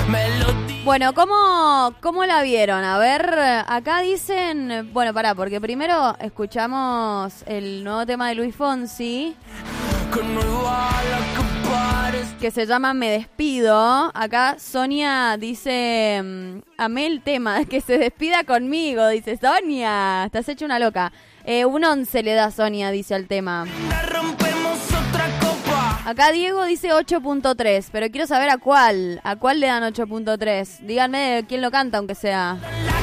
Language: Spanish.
Bueno, ¿cómo la vieron? A ver, acá dicen... Bueno, porque primero escuchamos el nuevo tema de Luis Fonsi, que se llama Me Despido. Acá Sonia dice... amé el tema, que se despida conmigo. Dice, Sonia, estás hecha una loca. Un 11 le da Sonia, dice al tema. Acá Diego dice 8.3, pero quiero saber a cuál le dan 8.3. Díganme quién lo canta, aunque sea.